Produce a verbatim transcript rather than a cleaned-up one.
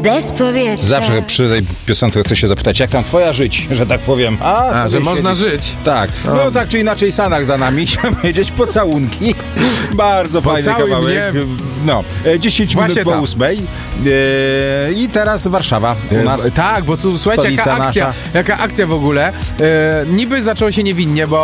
bez powietrza. Zawsze przy tej piosence chcę się zapytać, jak tam twoja żyć, że tak powiem. A, A że można siedzi. żyć. Tak. No, no tak czy inaczej, Sanach za nami, chciałem powiedzieć, pocałunki. Bardzo fajny Pocałuj kawałek. mnie. No, dziesięć Właśnie minut po tam. ósmej. E, I teraz Warszawa u nas. Tak, bo tu słuchajcie, jaka Stolica akcja, nasza. jaka akcja w ogóle. E, niby zaczęło się niewinnie, bo